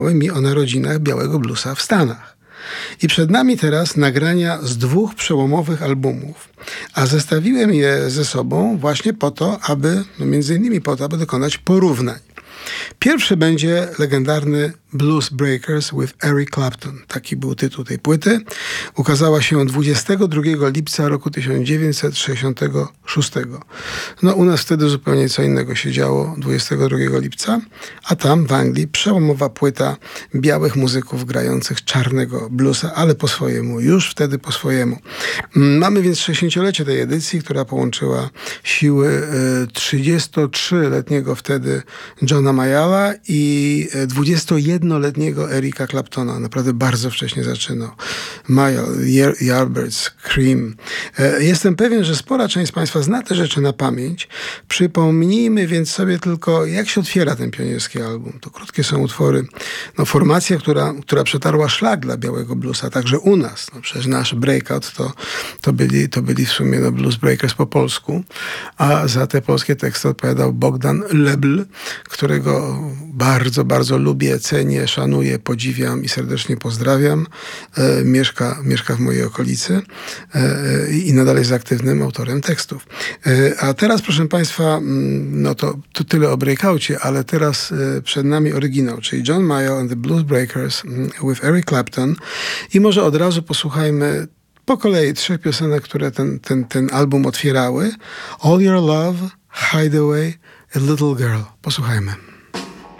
mi o narodzinach białego bluesa w Stanach. I przed nami teraz nagrania z 2 przełomowych albumów, a zestawiłem je ze sobą właśnie po to, aby, między innymi po to, aby dokonać porównań. Pierwszy będzie legendarny Blues Breakers with Eric Clapton. Taki był tytuł tej płyty. Ukazała się 22 lipca roku 1966. U nas wtedy zupełnie co innego się działo 22 lipca, a tam w Anglii przełomowa płyta białych muzyków grających czarnego bluesa, ale po swojemu, już wtedy po swojemu. Mamy więc 60-lecie tej edycji, która połączyła siły 33-letniego wtedy Johna Mayalla i 21-letniego Erika Claptona. Naprawdę bardzo wcześnie zaczynał. Mayall, Yardbirds, Cream. Jestem pewien, że spora część z Państwa zna te rzeczy na pamięć. Przypomnijmy więc sobie tylko, jak się otwiera ten pionierski album. To krótkie są utwory. Formacja, która przetarła szlak dla białego bluesa, także u nas. Przecież nasz breakout to byli w sumie Blues Breakers po polsku, a za te polskie teksty odpowiadał Bogdan Lebl, którego bardzo, bardzo lubię, cenię, szanuję, podziwiam i serdecznie pozdrawiam. Mieszka w mojej okolicy i nadal jest aktywnym autorem tekstów. A teraz, proszę Państwa, to tyle o breakoucie, ale teraz przed nami oryginał, czyli John Mayall and the Blues Breakers with Eric Clapton. I może od razu posłuchajmy po kolei 3 piosenek, które ten album otwierały. All Your Love, Hideaway, A Little Girl. Posłuchajmy.